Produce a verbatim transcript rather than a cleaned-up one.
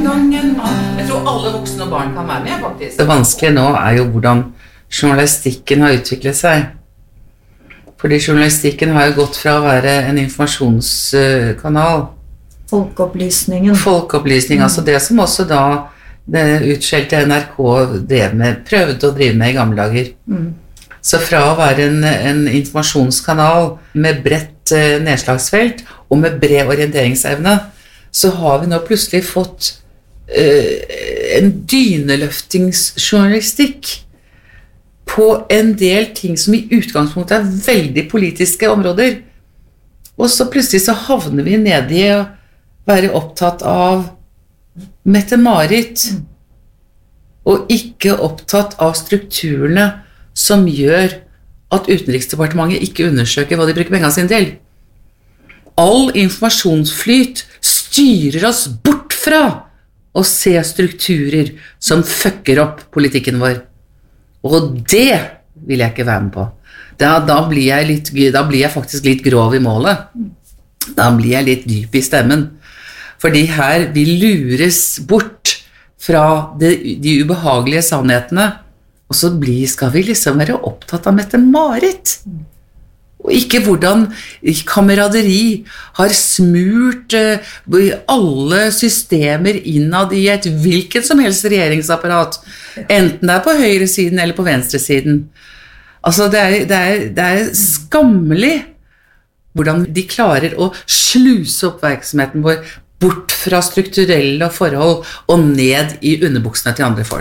gang en annen. Jeg tror alle voksne og barn kan være med, faktisk. Det vanskelige nå er jo hvordan journalistikken har utviklet seg. Fordi journalistikken har jo gått fra å være en informasjonskanal. Folkeopplysningen. Folkeopplysning, mm. altså det som også da det utskjelte N R K drev med, prøvde å drive med i gamle dager. Mm. Så fra å være en, en informasjonskanal med bredt eh, nedslagsfelt og med bred orienteringsevne, så har vi nå plutselig fått eh, en dyneløftingsjournalistikk på en del ting som i utgangspunktet er veldig politiske områder. Og så plutselig så havner vi nede i å være opptatt av Mette-Marit, og ikke opptatt av strukturene som gjør at Utenriksdepartementet ikke undersøker hva de bruker pengene sine til. All informasjonsflyt styrer oss bort fra å se strukturer som fucker opp politikken vår. Og det vil jeg ikke være med på. Da, da, blir jeg litt, da blir jeg faktisk litt grov i målet. Da blir jeg litt dyp i stemmen. Fordi her vi lures bort fra de, de ubehagelige sannhetene, og så blir, skal vi liksom være opptatt av Mette-Marit. Og ikke hvordan kameraderi har smurt uh, alle systemer innad i et hvilket som helst regjeringsapparat, enten det er på høyresiden eller på venstresiden. Altså det er, det er, det er skammelig hvordan de klarer å sluse oppmerksomheten vår bort fra strukturelle forhold og ned i underbuksene til andre folk.